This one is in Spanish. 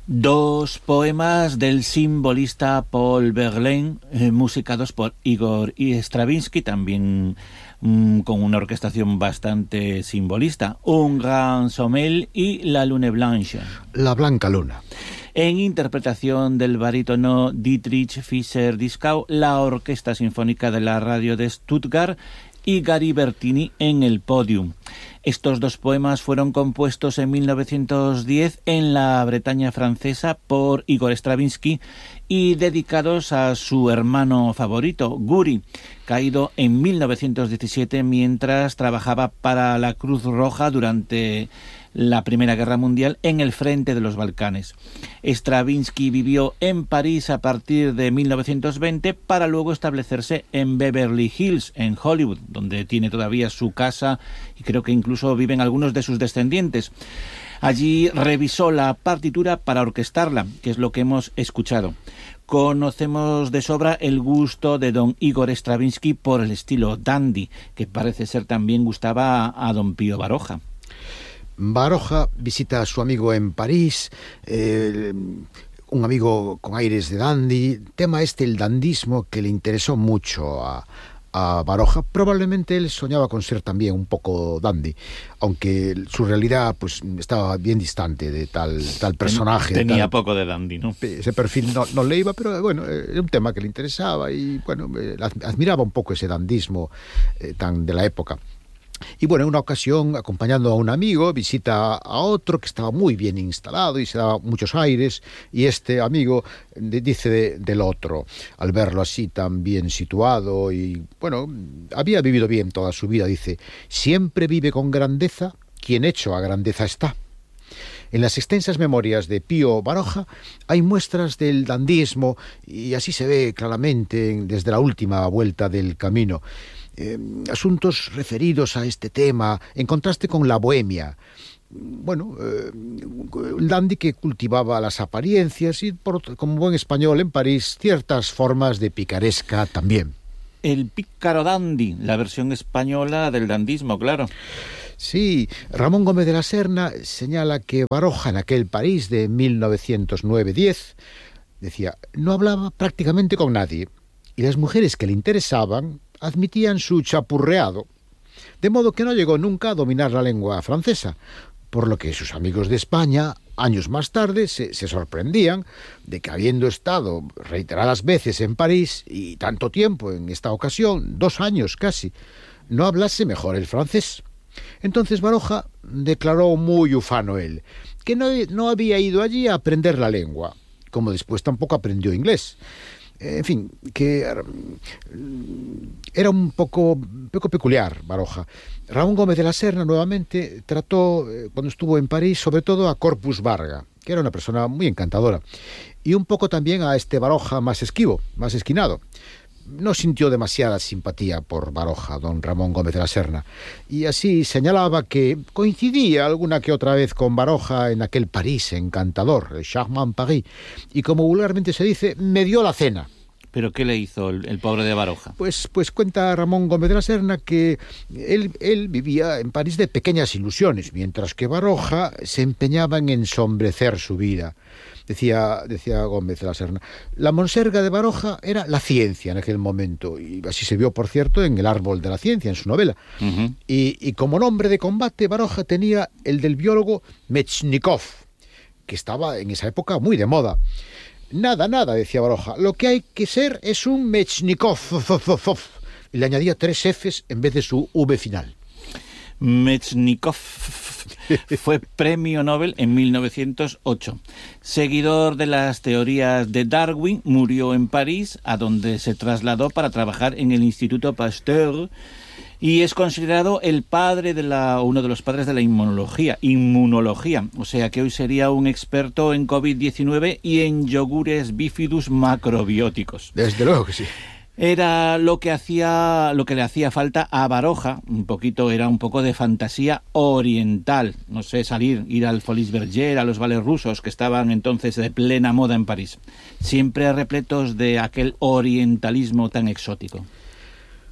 Dos poemas del simbolista Paul Verlaine, musicados por Igor Stravinsky, también con una orquestación bastante simbolista. Un Grand Sommeil y La Lune Blanche. La Blanca Luna. En interpretación del barítono Dietrich Fischer-Dieskau, la Orquesta Sinfónica de la Radio de Stuttgart y Gary Bertini en el podium. Estos dos poemas fueron compuestos en 1910 en la Bretaña francesa por Igor Stravinsky y dedicados a su hermano favorito, Guri, caído en 1917 mientras trabajaba para la Cruz Roja durante la Primera Guerra Mundial en el frente de los Balcanes. Stravinsky vivió en París a partir de 1920 para luego establecerse en Beverly Hills, en Hollywood, donde tiene todavía su casa y creo que incluso viven algunos de sus descendientes. Allí revisó la partitura para orquestarla, que es lo que hemos escuchado. Conocemos de sobra el gusto de don Igor Stravinsky por el estilo dandy, que parece ser también gustaba a don Pío Baroja. Baroja visita a su amigo en París, un amigo con aires de dandy, tema el dandismo que le interesó mucho a Baroja. Probablemente él soñaba con ser también un poco dandy, aunque su realidad pues estaba bien distante de tal personaje. Tenía poco de dandy, ¿no? Ese perfil no le iba, pero bueno, era un tema que le interesaba y bueno, admiraba un poco ese dandismo tan de la época. Y bueno, en una ocasión, acompañando a un amigo, visita a otro que estaba muy bien instalado y se daba muchos aires, y este amigo dice del otro, al verlo así tan bien situado y, bueno, había vivido bien toda su vida, dice: siempre vive con grandeza quien hecho a grandeza está. En las extensas memorias de Pío Baroja hay muestras del dandismo y así se ve claramente desde la última vuelta del camino. Asuntos referidos a este tema, en contraste con la bohemia. Bueno, el dandy que cultivaba las apariencias y, como buen español en París, ciertas formas de picaresca también. El pícaro dandy, la versión española del dandismo, claro. Sí, Ramón Gómez de la Serna señala que Baroja en aquel París de 1909-10 decía, no hablaba prácticamente con nadie y las mujeres que le interesaban admitían su chapurreado, de modo que no llegó nunca a dominar la lengua francesa, por lo que sus amigos de España, años más tarde, se sorprendían de que, habiendo estado reiteradas veces en París y tanto tiempo en esta ocasión, 2 años casi, no hablase mejor el francés. Entonces Baroja declaró muy ufano él, que no había ido allí a aprender la lengua, como después tampoco aprendió inglés. En fin, que era un poco peculiar Baroja. Ramón Gómez de la Serna nuevamente trató, cuando estuvo en París, sobre todo a Corpus Barga, que era una persona muy encantadora, y un poco también a este Baroja más esquivo, más esquinado. No sintió demasiada simpatía por Baroja, don Ramón Gómez de la Serna, y así señalaba que coincidía alguna que otra vez con Baroja en aquel París encantador, el Charmant Paris, y como vulgarmente se dice, me dio la cena. ¿Pero qué le hizo el pobre de Baroja? Pues cuenta Ramón Gómez de la Serna que él vivía en París de pequeñas ilusiones, mientras que Baroja se empeñaba en ensombrecer su vida. Decía Gómez de la Serna, la monserga de Baroja era la ciencia en aquel momento, y así se vio, por cierto, en El árbol de la ciencia, en su novela. Uh-huh. Y como nombre de combate, Baroja tenía el del biólogo Mechnikov, que estaba en esa época muy de moda. Nada, decía Baroja, lo que hay que ser es un Mechnikov. Y le añadía 3 Fs en vez de su V final. Mechnikov fue premio Nobel en 1908. Seguidor de las teorías de Darwin, murió en París, a donde se trasladó para trabajar en el Instituto Pasteur, y es considerado el padre uno de los padres de la inmunología, o sea que hoy sería un experto en COVID-19 y en yogures bifidus macrobióticos. Desde luego que sí. Era lo que le hacía falta a Baroja, era un poco de fantasía oriental, no sé, ir al Folies Bergère, a los ballets rusos que estaban entonces de plena moda en París, siempre repletos de aquel orientalismo tan exótico.